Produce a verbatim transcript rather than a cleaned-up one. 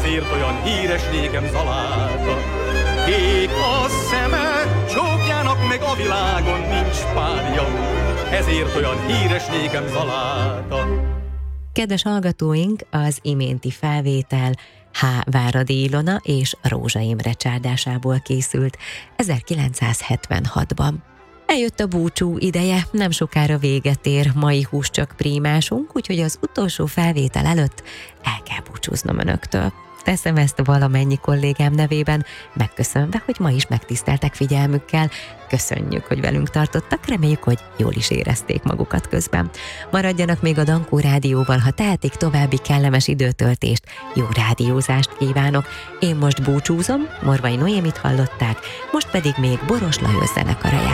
ezért olyan híres nékem Zaláta. Kék a szeme, csókjának meg a világon nincs párja, ezért olyan híres nékem Zaláta. Kedves hallgatóink, az iménti felvétel H. Váradi Ilona és Rózsa Imre csárdásából készült ezerkilencszázhetvenhatban. Eljött a búcsú ideje, nem sokára véget ér mai húscsak prímásunk, úgyhogy az utolsó felvétel előtt el kell búcsúznom önöktől. Teszem ezt valamennyi kollégám nevében, megköszönve, hogy ma is megtiszteltek figyelmükkel. Köszönjük, hogy velünk tartottak, reméljük, hogy jól is érezték magukat közben. Maradjanak még a Dankó Rádióval, ha tehetik, további kellemes időtöltést, jó rádiózást kívánok. Én most búcsúzom, Morvai Noémit hallották, most pedig még Boros Lajos zenekara jár.